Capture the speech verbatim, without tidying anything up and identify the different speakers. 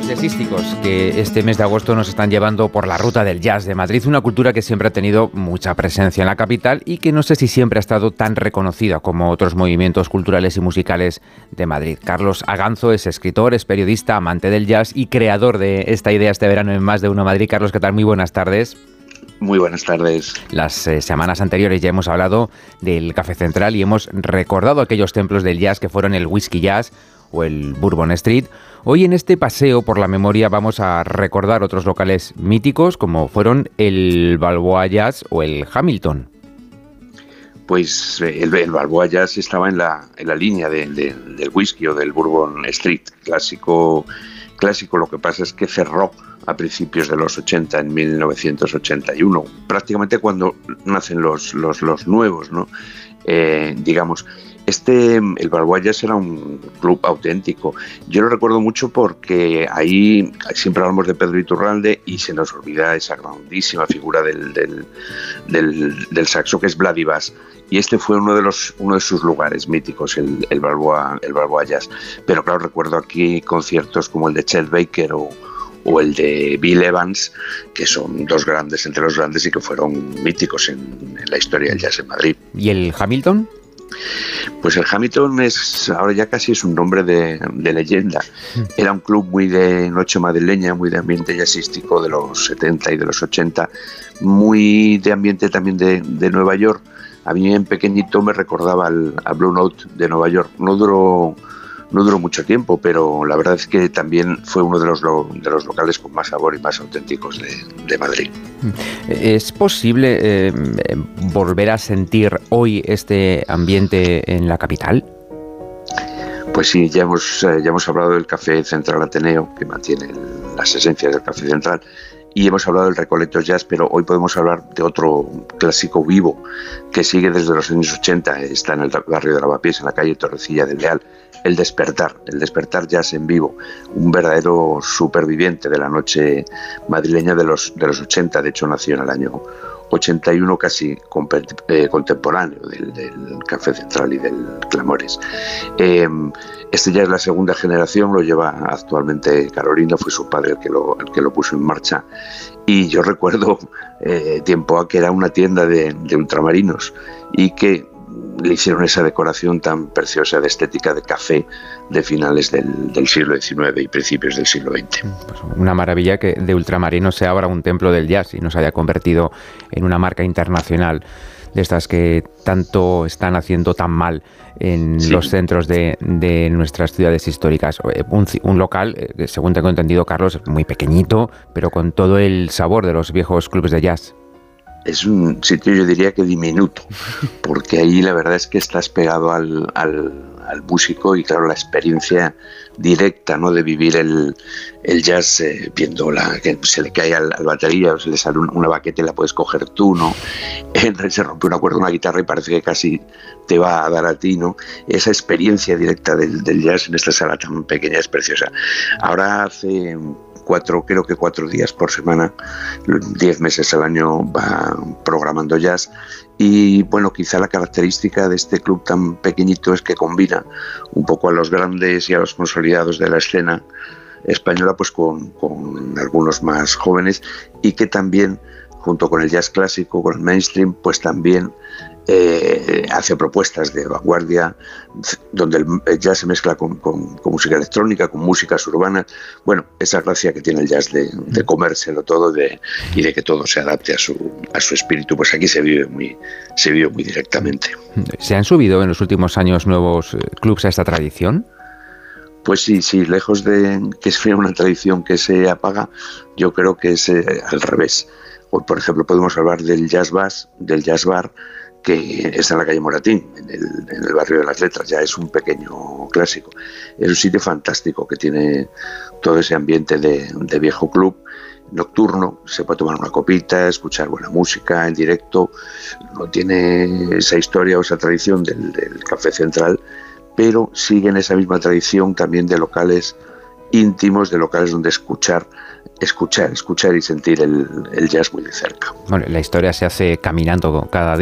Speaker 1: jazzísticos que este mes de agosto nos están llevando por la ruta del jazz de Madrid, una cultura que siempre ha tenido mucha presencia en la capital y que no sé si siempre ha estado tan reconocida como otros movimientos culturales y musicales de Madrid. Carlos Aganzo es escritor, es periodista, amante del jazz y creador de esta idea este verano en Más de Uno Madrid. Carlos, ¿qué tal? Muy buenas tardes.
Speaker 2: Muy buenas tardes.
Speaker 1: Las eh, semanas anteriores ya hemos hablado del Café Central y hemos recordado aquellos templos del jazz que fueron el Whisky Jazz o el Bourbon Street. Hoy en este paseo por la memoria vamos a recordar otros locales míticos como fueron el Balboa Jazz o el Hamilton.
Speaker 2: Pues el, el Balboa Jazz estaba en la, en la línea de, de, del whisky o del Bourbon Street, clásico, clásico. Lo que pasa es que cerró a principios de los ochenta, en mil novecientos ochenta y uno, prácticamente cuando nacen los, los, los nuevos, ¿no? Eh, digamos, este, el Balboa Jazz era un club auténtico. Yo lo recuerdo mucho porque ahí siempre hablamos de Pedro Iturralde y se nos olvida esa grandísima figura del, del, del, del saxo que es Vladi Bass. Y este fue uno de los uno de sus lugares míticos, el, el, Balboa, el Balboa Jazz. Pero claro, recuerdo aquí conciertos como el de Chet Baker o o el de Bill Evans, que son dos grandes entre los grandes y que fueron míticos en, en la historia del jazz en Madrid.
Speaker 1: ¿Y el Hamilton?
Speaker 2: Pues el Hamilton es ahora ya casi es un nombre de, de leyenda. Era un club muy de noche madrileña, muy de ambiente jazzístico de los setenta y de los ochenta, muy de ambiente también de, de Nueva York. A mí en pequeñito me recordaba al, al Blue Note de Nueva York. No duró No duró mucho tiempo, pero la verdad es que también fue uno de los, lo, de los locales con más sabor y más auténticos de, de Madrid.
Speaker 1: ¿Es posible eh, volver a sentir hoy este ambiente en la capital?
Speaker 2: Pues sí, ya hemos, eh, ya hemos hablado del Café Central Ateneo, que mantiene el, las esencias del Café Central, y hemos hablado del Recoletos Jazz, pero hoy podemos hablar de otro clásico vivo que sigue desde los años ochenta, está en el barrio de Lavapiés, en la calle Torrecilla del Leal, el Despertar, el Despertar Jazz en vivo, un verdadero superviviente de la noche madrileña de los, de los ochenta, de hecho nació en el año ochenta y uno, casi eh, contemporáneo del, del Café Central y del Clamores. Eh, este ya es la segunda generación, lo lleva actualmente Carolina, fue su padre el que lo, el que lo puso en marcha, y yo recuerdo eh, tiempo a que era una tienda de, de ultramarinos y que le hicieron esa decoración tan preciosa de estética de café de finales del, del siglo diecinueve y principios del siglo veinte.
Speaker 1: Pues una maravilla que de ultramarinos se abra un templo del jazz y nos haya convertido en una marca internacional de estas que tanto están haciendo tan mal en sí. los centros de, de nuestras ciudades históricas. Un, un local, según tengo entendido, Carlos, muy pequeñito, pero con todo el sabor de los viejos clubes de jazz.
Speaker 2: Es un sitio, yo diría que diminuto, porque ahí la verdad es que estás pegado al, al, al músico y claro, la experiencia directa, ¿no?, de vivir el, el jazz eh, viendo la, que se le cae al, al batería o se le sale un, una baqueta y la puedes coger tú, ¿no? Se rompe una cuerda, una guitarra y parece que casi te va a dar a ti, ¿no? Esa experiencia directa del, del jazz en esta sala tan pequeña es preciosa. Ahora hace cuatro, creo que cuatro días por semana, diez meses al año va programando jazz y bueno, quizá la característica de este club tan pequeñito es que combina un poco a los grandes y a los consolidados de la escena española pues con, con algunos más jóvenes y que también junto con el jazz clásico, con el mainstream, pues también eh, hace propuestas de vanguardia, donde el jazz se mezcla con, con, con música electrónica, con músicas urbanas. Bueno, esa gracia que tiene el jazz de, de comérselo todo de, y de que todo se adapte a su, a su espíritu, pues aquí se vive muy, se vive muy directamente.
Speaker 1: ¿Se han subido en los últimos años nuevos clubs a esta tradición?
Speaker 2: Pues sí, sí, lejos de que sea una tradición que se apaga, yo creo que es eh, al revés. Hoy, por ejemplo, podemos hablar del Jazz Bass, del Jazz Bar, que está en la calle Moratín, en el, en el barrio de las Letras, ya es un pequeño clásico. Es un sitio fantástico que tiene todo ese ambiente de, de viejo club nocturno, se puede tomar una copita, escuchar buena música en directo, no tiene esa historia o esa tradición del, del Café Central, pero sigue en esa misma tradición también de locales íntimos, de locales donde escuchar, escuchar, escuchar y sentir el, el jazz muy de cerca.
Speaker 1: Bueno, la historia se hace caminando cada día.